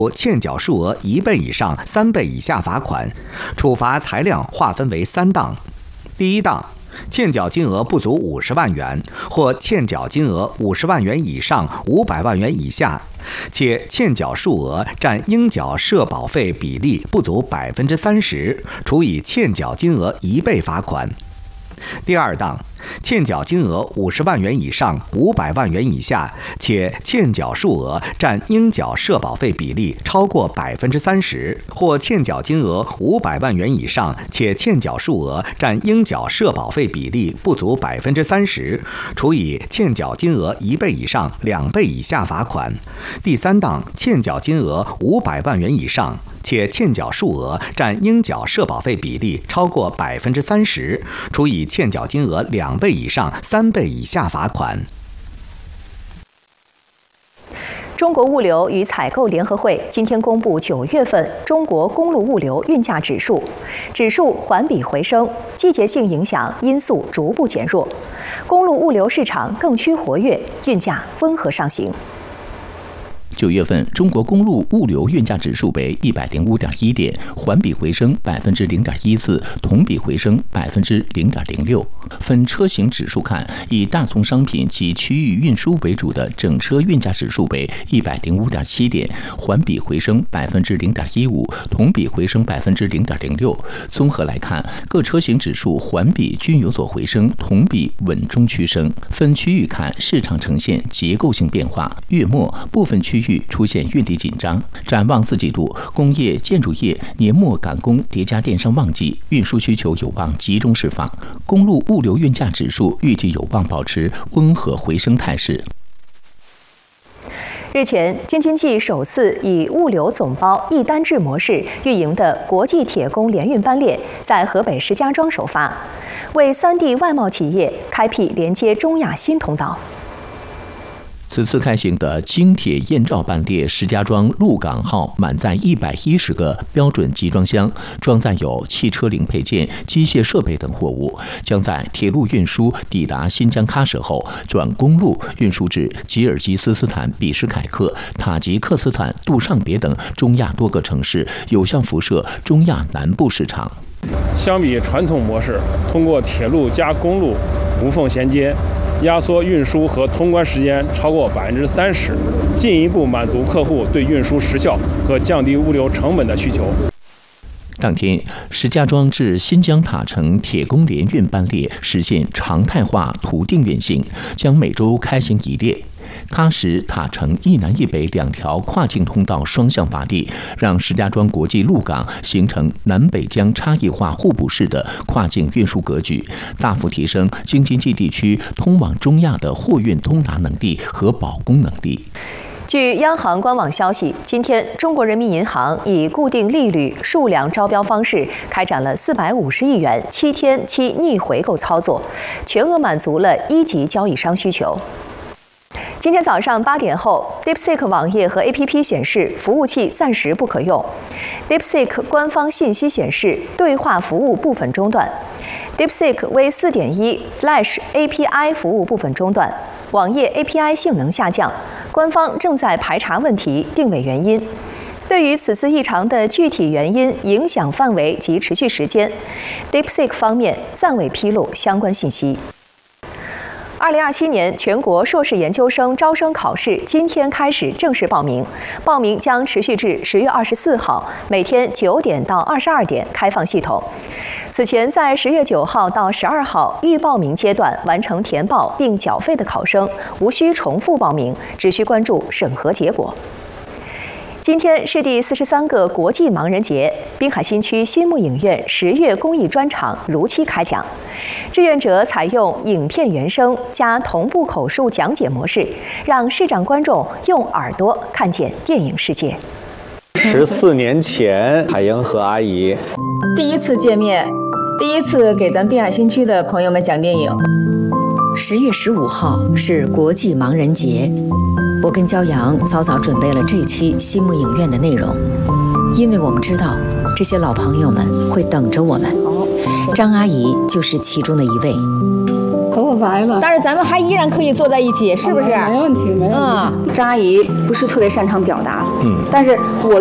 欠缴数额1倍以上3倍以下罚款。处罚裁量划分为3档。第一档，欠缴金额不足50万元，或欠缴金额50万元以上500万元以下，且欠缴数额占应缴社保费比例不足30%，处以欠缴金额1倍罚款。第二档，欠缴金额50万元以上500万元以下，且欠缴数额占应缴社保费比例超过30%，或欠缴金额500万元以上，且欠缴数额占应缴社保费比例不足30%，处以欠缴金额1倍以上2倍以下罚款。第三档，欠缴金额500万元以上，且欠缴数额占应缴社保费比例超过30%，处以欠缴金额2倍以上3倍以下罚款。 中国物流与采购联合会今天公布9月份中国公路物流运价指数，指数环比回升，季节性影响因素逐步减弱，公路物流市场更趋活跃，运价温和上行。 9月份，中国公路物流运价指数为105.1点，环比回升0.14%，同比回升0.06%。分车型指数看，以大宗商品及区域运输为主的整车运价指数为105.7点，环比回升0.15%，同比回升0.06%。综合来看，各车型指数环比均有所回升，同比稳中趋升。分区域看，市场呈现结构性变化，月末部分区域出现运力紧张。展望4季度，工业建筑业年末赶工叠加电商旺季，运输需求有望集中释放。公路物流运价指数预计有望保持温和回升态势。 日前，京津冀首次以物流总包一单制模式运营的国际铁工联运班列在河北石家庄首发，为3地外贸企业开辟连接中亚新通道。 此次开行的京铁燕赵班列石家庄鹿港号满载110个标准集装箱，装载有汽车零配件、机械设备等货物，将在铁路运输抵达新疆喀什后，转公路运输至吉尔吉斯斯坦比什凯克、塔吉克斯坦杜尚别等中亚多个城市，有效辐射中亚南部市场。 相比传统模式，通过铁路加公路无缝衔接，压缩运输和通关时间超过30%，进一步满足客户对运输时效和降低物流成本的需求。 当天，石家庄至新疆塔城铁工联运班列实现常态化图定运行，将每周开行1列。喀什、塔城一南一北2条跨境通道双向发力，让石家庄国际陆港形成南北疆差异化互补式的跨境运输格局，大幅提升京津冀地区通往中亚的货运通达能力和保供能力。 据央行官网消息，今天中国人民银行以固定利率数量招标方式开展了450亿元7天期逆回购操作，全额满足了1级交易商需求。今天早上8点后 ，DeepSeek 网页和 APP 显示服务器暂时不可用。DeepSeek 官方信息显示对话服务部分中断。DeepSeek V4.1 Flash API 服务部分中断，网页 API 性能下降，官方正在排查问题定位原因。对于此次异常的具体原因、影响范围及持续时间 ，DeepSeek 方面暂未披露相关信息。2027年全国硕士研究生招生考试今天开始正式报名，报名将持续至10月24号，每天9点到22点开放系统。此前，在10月9号到12号预报名阶段完成填报并缴费的考生，无需重复报名，只需关注审核结果。今天是第43个国际盲人节，滨海新区新木影院10月公益专场如期开讲。志愿者采用影片原声加同步口述讲解模式，让视障观众用耳朵看见电影世界。 14年前，海英和阿姨第一次见面，第一次给咱滨海新区的朋友们讲电影。 10月15号是国际盲人节，我跟焦阳早早准备了这期新木影院的内容，因为我们知道这些老朋友们会等着我们。张阿姨就是其中的一位。 哦， 白了。 但是咱们还依然可以坐在一起，是不是？ 没问题，没问题。 张阿姨不是特别擅长表达，但是我